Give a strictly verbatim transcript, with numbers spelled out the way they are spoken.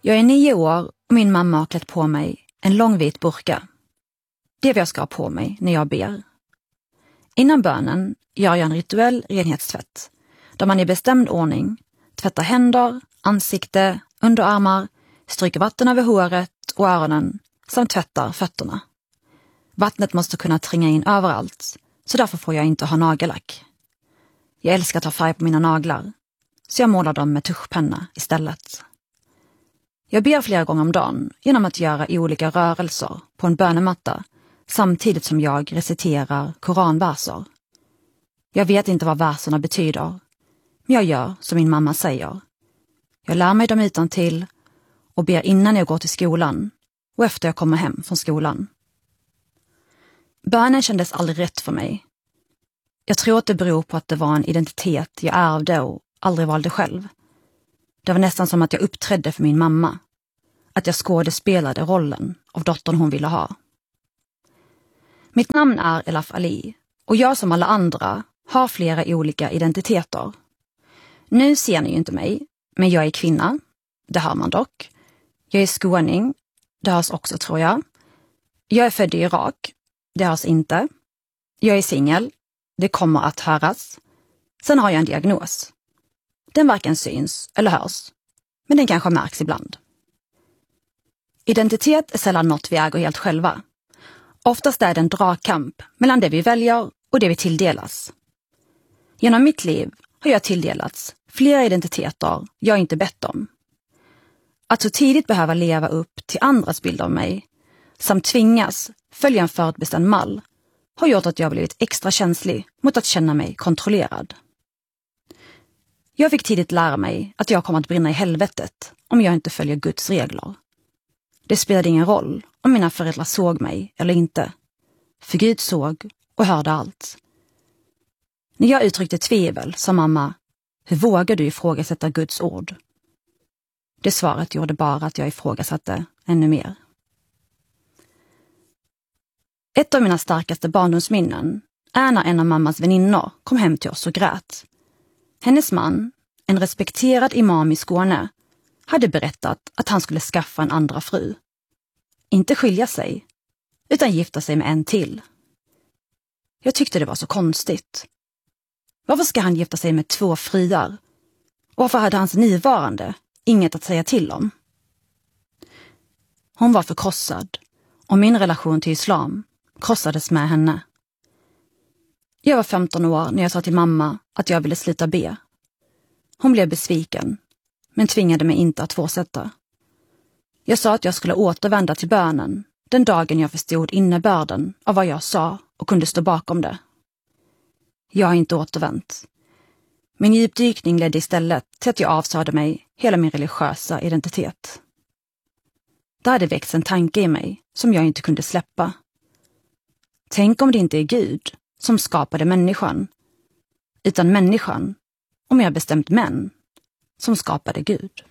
Jag är nio år och min mamma har klätt på mig en lång vit burka. Det är vad jag ska ha på mig när jag ber. Innan bönen gör jag en rituell renhetstvätt, där man i bestämd ordning tvättar händer, ansikte, underarmar, stryker vatten över håret och öronen samt tvättar fötterna. Vattnet måste kunna tränga in överallt, så därför får jag inte ha nagellack. Jag älskar att ha färg på mina naglar, så jag målar dem med tuschpenna istället. Jag ber flera gånger om dagen genom att göra olika rörelser på en bönematta samtidigt som jag reciterar koranverser. Jag vet inte vad verserna betyder, men jag gör som min mamma säger. Jag lär mig dem utantill och ber innan jag går till skolan och efter jag kommer hem från skolan. Bönen kändes aldrig rätt för mig. Jag tror att det beror på att det var en identitet jag ärvde och aldrig valde själv. Det var nästan som att jag uppträdde för min mamma. Att jag skådespelade rollen av dottern hon ville ha. Mitt namn är Elaf Ali och jag som alla andra har flera olika identiteter. Nu ser ni ju inte mig, men jag är kvinna. Det hör man dock. Jag är skåning. Det hörs också, tror jag. Jag är född i Irak. Det hörs inte. Jag är singel. Det kommer att höras. Sen har jag en diagnos. Den varken syns eller hörs, men den kanske märks ibland. Identitet är sällan något vi äger helt själva. Oftast är det en dragkamp mellan det vi väljer och det vi tilldelas. Genom mitt liv har jag tilldelats flera identiteter jag inte bett om. Att så tidigt behöva leva upp till andras bild av mig samt tvingas följa en förutbestämd mall har gjort att jag blivit extra känslig mot att känna mig kontrollerad. Jag fick tidigt lära mig att jag kommer att brinna i helvetet om jag inte följer Guds regler. Det spelade ingen roll om mina föräldrar såg mig eller inte. För Gud såg och hörde allt. När jag uttryckte tvivel sa mamma, hur vågar du ifrågasätta Guds ord? Det svaret gjorde bara att jag ifrågasatte ännu mer. Ett av mina starkaste barndomsminnen är när en av mammas väninnor kom hem till oss och grät. Hennes man, en respekterad imam i Skåne, hade berättat att han skulle skaffa en andra fru. Inte skilja sig, utan gifta sig med en till. Jag tyckte det var så konstigt. Varför ska han gifta sig med två fruar? Och varför hade hans nuvarande inget att säga till om? Hon var förkrossad, och min relation till islam krossades med henne. Jag var femton år när jag sa till mamma att jag ville sluta be. Hon blev besviken, men tvingade mig inte att fortsätta. Jag sa att jag skulle återvända till bönen den dagen jag förstod innebörden av vad jag sa och kunde stå bakom det. Jag har inte återvänt. Min djupdykning ledde istället till att jag avsade mig hela min religiösa identitet. Det hade växt en tanke i mig som jag inte kunde släppa. Tänk om det inte är Gud som skapade människan, utan människan, och mer bestämt män, som skapade Gud.